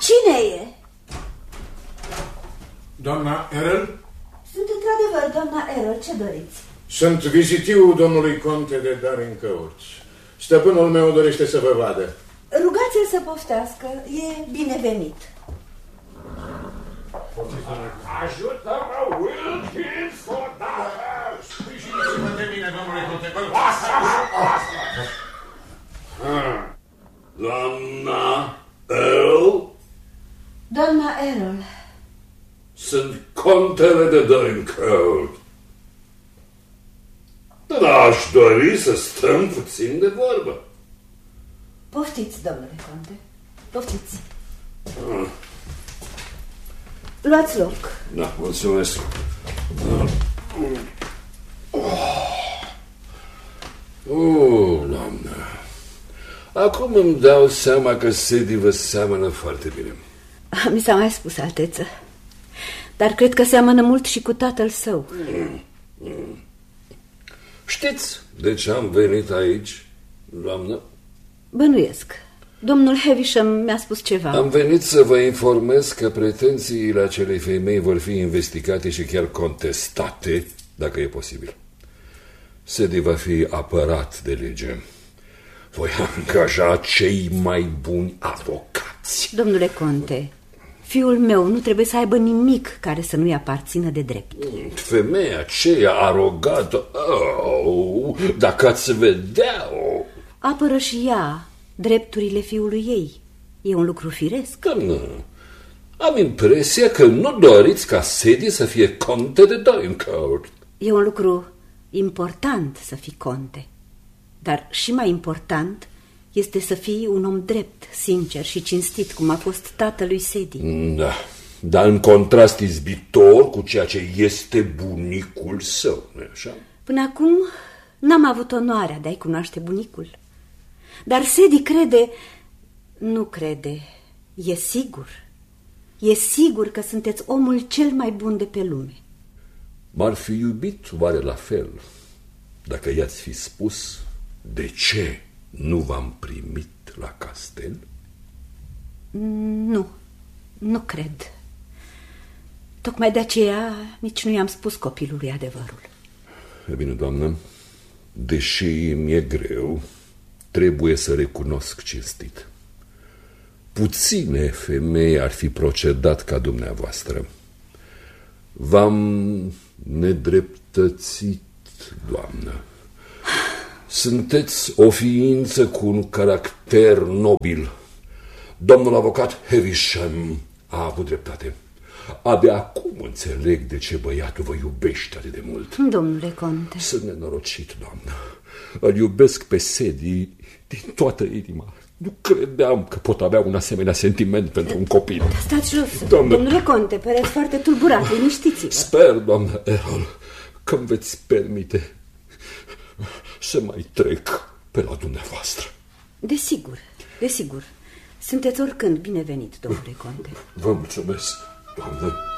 Cine e? Doamna Errol? Sunt într-adevăr doamna Errol, ce doriți? Sunt vizitiu domnului conte de Darincourt. Stăpânul meu dorește să vă vadă. Rugați-l să poftească, e binevenit. Ajută-mă, Wilkins, odată! Sprijiniți-vă de mine, domnule conte. Doamna Earl? Doamna Errol. Sunt contele de Darincourt. Dar aș dori să stăm puțin de vorbă. Poftiți, domnule conte, poftiți. Luați loc. Da, mulțumesc. Doamnă. Acum îmi dau seama că Sadie vă seamănă foarte bine. Mi s-a mai spus, alteță. Dar cred că seamănă mult și cu tatăl său. Știți de ce am venit aici, doamnă? Bănuiesc. Domnul Havisham mi-a spus ceva. Am venit să vă informez că pretențiile acelei femei vor fi investigate și chiar contestate, dacă e posibil. Sadie va fi apărat de lege. Voi angaja cei mai buni avocați. Domnule conte, fiul meu nu trebuie să aibă nimic care să nu-i aparțină de drept. Femeia aceea arogată, dacă ați vedea-o... Apără și ea drepturile fiului ei. E un lucru firesc. Nu. Am impresia că nu doriți ca Sadie să fie conte de Darincourt. E un lucru important să fii conte. Dar și mai important este să fii un om drept, sincer și cinstit, cum a fost tatălui Sadie. Da, dar în contrast izbitor cu ceea ce este bunicul său, nu-i așa? Până acum n-am avut onoarea de a-i cunoaște bunicul. Dar Sadie crede... Nu crede, e sigur. E sigur că sunteți omul cel mai bun de pe lume. M-ar fi iubit oare la fel dacă i-ați fi spus de ce nu v-am primit la castel? Nu cred. Tocmai de aceea nici nu i-am spus copilului adevărul. E bine, doamnă, deși mi-e greu, trebuie să recunosc cinstit. Puține femei ar fi procedat ca dumneavoastră. V-am nedreptățit, doamnă. Sunteți o ființă cu un caracter nobil. Domnul avocat Havisham a avut dreptate. Abia acum înțeleg de ce băiatul vă iubește atât de mult. Domnule conte. Sunt nenorocit, doamnă. Îl iubesc pe Sadie din toată inima. Nu credeam că pot avea un asemenea sentiment pentru un copil. Stați jos, doamnă. Domnule conte, păreți foarte tulburat, liniștiți-vă. Sper, doamnă Errol, că îmi veți permite să mai trec pe la dumneavoastră. Desigur, desigur. Sunteți oricând binevenit, domnule conte. Vă mulțumesc, doamnă.